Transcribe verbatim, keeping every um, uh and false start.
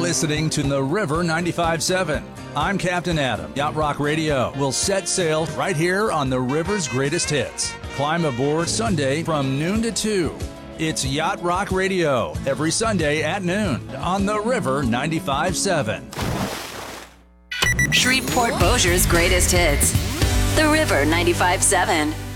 listening to The River ninety-five point seven. I'm Captain Adam. Yacht Rock Radio will set sail right here on the river's greatest hits. Climb aboard Sunday from noon to two. It's Yacht Rock Radio every Sunday at noon on The River ninety-five point seven. Shreveport Bossier's greatest hits. The River ninety-five point seven.